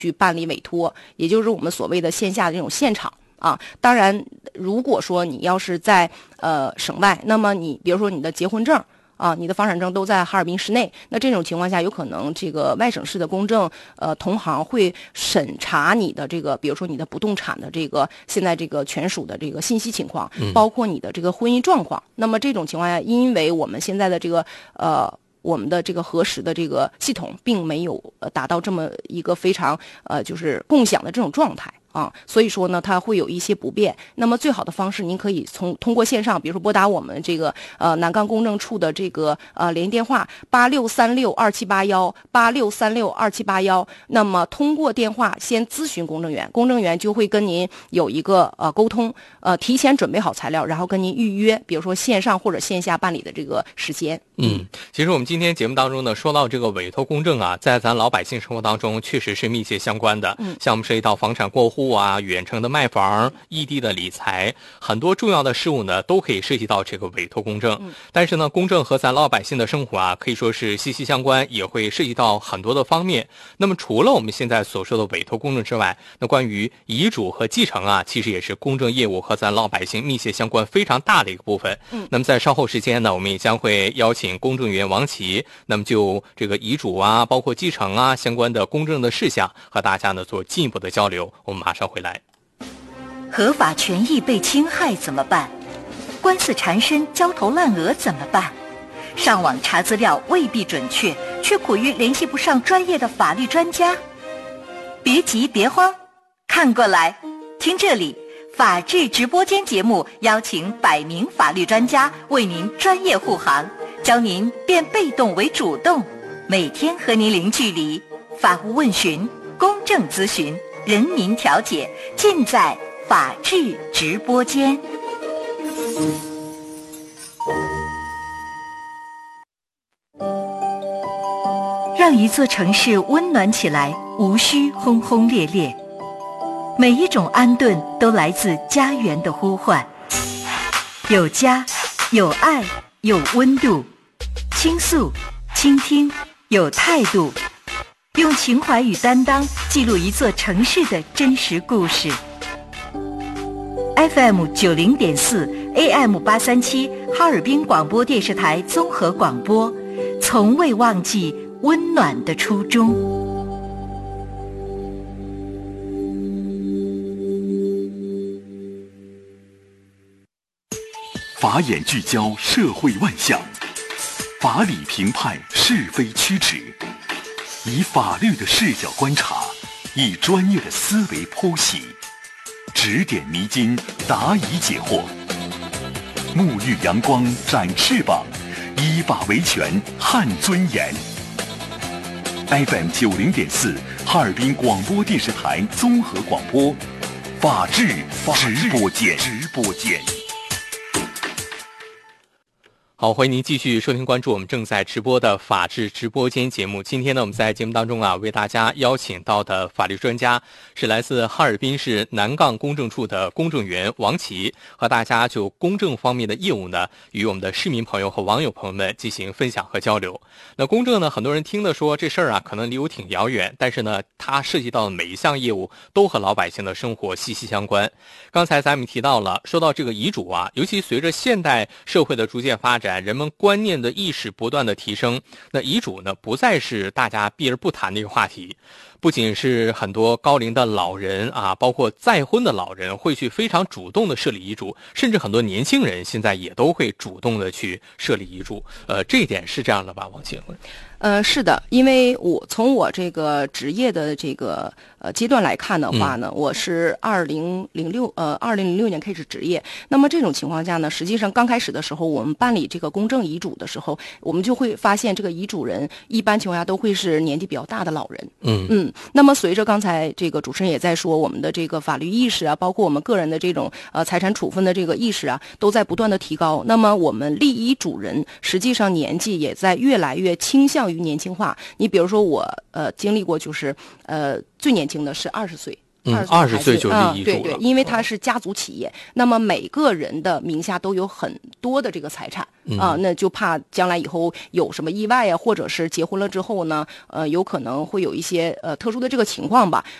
去办理委托，也就是我们所谓的线下的这种现场啊。当然，如果说你要是在省外，那么你比如说你的结婚证啊，你的房产证都在哈尔滨市内，那这种情况下，有可能这个外省市的公证同行会审查你的这个，比如说你的不动产的这个现在这个权属的这个信息情况，包括你的这个婚姻状况。那么这种情况下，因为我们现在的这个我们的这个核实的这个系统并没有达到这么一个非常就是共享的这种状态啊，所以说呢，它会有一些不便。那么最好的方式，您可以通过线上，比如说拨打我们这个南岗公证处的这个联系电话86362781，86362781。那么通过电话先咨询公证员，公证员就会跟您有一个沟通，提前准备好材料，然后跟您预约，比如说线上或者线下办理的这个时间。 其实我们今天节目当中呢，说到这个委托公证啊，在咱老百姓生活当中确实是密切相关的。像我们涉及到房产过户啊、远程的卖房、异地的理财，很多重要的事物呢，都可以涉及到这个委托公证。但是呢，公证和咱老百姓的生活啊，可以说是息息相关，也会涉及到很多的方面。那么除了我们现在所说的委托公证之外，那关于遗嘱和继承啊，其实也是公证业务和咱老百姓密切相关非常大的一个部分。那么在稍后时间呢，我们也将会邀请公证员王琦，那么就这个遗嘱啊，包括继承啊相关的公证的事项，和大家呢做进一步的交流。我们马上回来。 合法权益被侵害怎么办？官司缠身、焦头烂额怎么办？上网查资料未必准确，却苦于联系不上专业的法律专家。别急别慌，看过来，听这里，法治直播间节目邀请100名法律专家为您专业护航，教您变被动为主动，每天和您零距离，法务问询、公证咨询、人民调解，尽在法治直播间。让一座城市温暖起来，无需轰轰烈烈。每一种安顿都来自家园的呼唤，有家，有爱，有温度，倾诉，倾听，有态度，用情怀与担当记录一座城市的真实故事。FM 90.4 AM 837哈尔滨广播电视台综合广播，从未忘记温暖的初衷。 法眼聚焦社会万象，法理评判是非曲直，以法律的视角观察，以专业的思维剖析，指点迷津，答疑解惑，沐浴阳光，展翅膀，依法维权，撼尊严。FM 90.4哈尔滨广播电视台综合广播，法治直播间。 好，欢迎您继续收听关注我们正在直播的法治直播间节目。今天呢，我们在节目当中啊，为大家邀请到的法律专家是来自哈尔滨市南岗公证处的公证员王琦，和大家就公证方面的业务呢，与我们的市民朋友和网友朋友们进行分享和交流。那公证呢，很多人听的说这事儿啊，可能离我挺遥远，但是呢，它涉及到的每一项业务都和老百姓的生活息息相关。刚才咱们提到了，说到这个遗嘱啊，尤其随着现代社会的逐渐发展，人们观念的意识不断的提升，那遗嘱呢，不再是大家避而不谈的一个话题。不仅是很多高龄的老人啊，包括再婚的老人会去非常主动的设立遗嘱，甚至很多年轻人现在也都会主动的去设立遗嘱。这一点是这样的吧，王庆？ 是的，因为从我这个职业的这个阶段来看的话呢，我是2006年开始执业。那么这种情况下呢，实际上刚开始的时候，我们办理这个公证遗嘱的时候，我们就会发现这个遗嘱人一般情况下都会是年纪比较大的老人。那么随着刚才这个主持人也在说，我们的这个法律意识啊，包括我们个人的这种财产处分的这个意识啊，都在不断的提高。那么我们立遗嘱人实际上年纪也在越来越倾向于年轻化。你比如说我经历过就是最年轻的是20岁 20岁就立遗嘱了， 对对，因为它是家族企业，那么每个人的名下都有很多的这个财产那就怕将来以后有什么意外啊，或者是结婚了之后呢，有可能会有一些特殊的这个情况吧。